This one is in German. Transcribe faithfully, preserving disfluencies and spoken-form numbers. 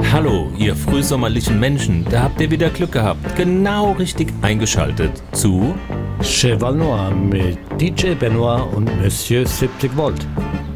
Hallo, ihr frühsommerlichen Menschen, da habt ihr wieder Glück gehabt. Genau richtig eingeschaltet zu Cheval Noir mit D J Benoit und Monsieur siebzig Volt.